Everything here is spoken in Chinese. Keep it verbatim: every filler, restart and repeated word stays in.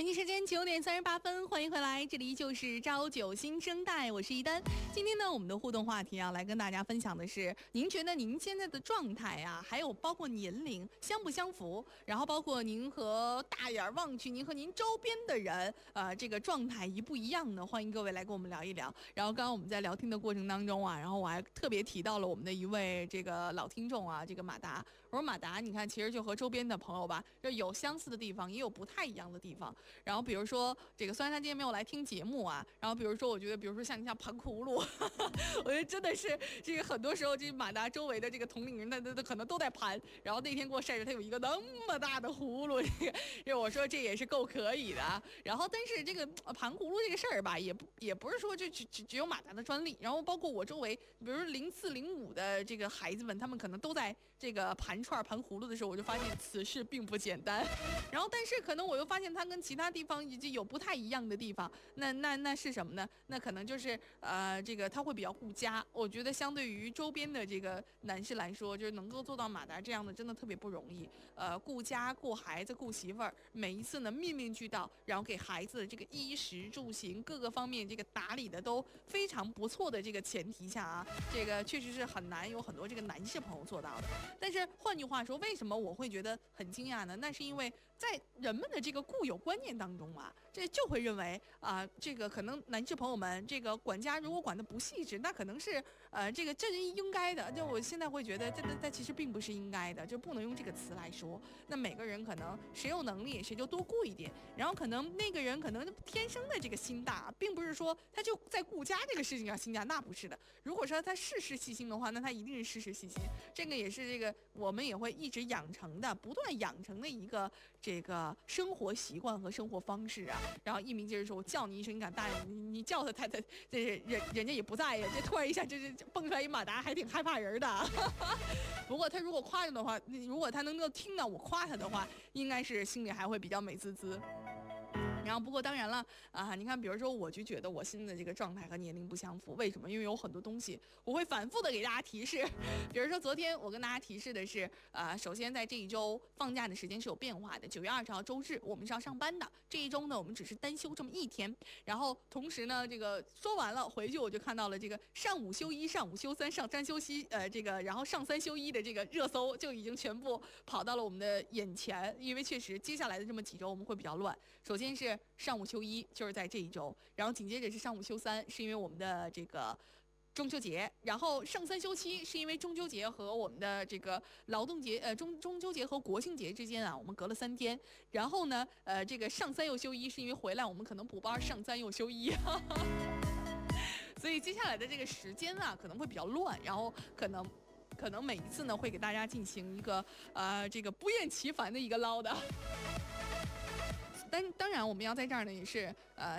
北京时间九点三十八分，欢迎回来，这里就是朝九新生代，我是一丹。今天呢，我们的互动话题啊，来跟大家分享的是，您觉得您现在的状态啊，还有包括年龄相不相符，然后包括您和大眼望去，您和您周边的人，呃，这个状态一不一样呢？欢迎各位来跟我们聊一聊。然后刚刚我们在聊天的过程当中啊，然后我还特别提到了我们的一位这个老听众啊，这个马达。我说马达，你看，其实就和周边的朋友吧，就有相似的地方，也有不太一样的地方。然后比如说这个，虽然他今天没有来听节目啊，然后比如说我觉得，比如说像你像盘葫芦，我觉得真的是这个很多时候，这马达周围的这个同龄人，他他他可能都在盘。然后那天给我晒着他有一个那么大的葫芦，这个这我说这也是够可以的啊。然后但是这个盘葫芦这个事儿吧，也不也不是说就只只只有马达的专利。然后包括我周围，比如零四零五的这个孩子们，他们可能都在这个盘串盘葫芦的时候，我就发现此事并不简单。然后但是可能我又发现它跟其他地方已经有不太一样的地方。那那那是什么呢？那可能就是呃这个他会比较顾家。我觉得相对于周边的这个男士来说，就是能够做到马达这样的，真的特别不容易。呃，顾家、顾孩子、顾媳妇儿，每一次呢面面俱到，然后给孩子的这个衣食住行各个方面这个打理的都非常不错的这个前提下啊，这个确实是很难有很多这个男士朋友做到的。但是换句话说，为什么我会觉得很惊讶呢？那是因为在人们的这个固有观念当中啊，这就会认为啊、呃，这个可能男士朋友们这个管家如果管得不细致，那可能是呃这个这是应该的。就我现在会觉得，这这其实并不是应该的，就不能用这个词来说。那每个人可能谁有能力谁就多顾一点，然后可能那个人可能天生的这个心大，并不是说他就在顾家这个事情上心大，那不是的。如果说他事事细心的话，那他一定是事事细心。这个也是这个我们也会一直养成的，不断养成的一个这个生活习惯和生活方式啊。然后一鸣接着说，我叫你一声，你敢答应？你你叫他，他他这是人人家也不在呀，这突然一下就是蹦出来一马达，还挺害怕人的。不过他如果夸着的话，如果他能够听到我夸他的话，应该是心里还会比较美滋滋。然后不过当然了啊，你看比如说我就觉得我现在的这个状态和年龄不相符，为什么？因为有很多东西我会反复的给大家提示。比如说昨天我跟大家提示的是呃，首先在这一周放假的时间是有变化的，九月二十号周日我们是要上班的，这一周呢我们只是单休这么一天。然后同时呢这个说完了回去我就看到了这个上午休一上午休三上三休息呃这个然后上三休一的这个热搜就已经全部跑到了我们的眼前。因为确实接下来的这么几周我们会比较乱。首先是上午休一，就是在这一周，然后紧接着是上午休三，是因为我们的这个中秋节，然后上三休七是因为中秋节和我们的这个劳动节，呃中中秋节和国庆节之间啊，我们隔了三天。然后呢，呃这个上三又休一是因为回来我们可能补班上三又休一。所以接下来的这个时间啊可能会比较乱，然后可能可能每一次呢会给大家进行一个呃这个不厌其烦的一个唠叨。但当然我们要在这儿呢也是呃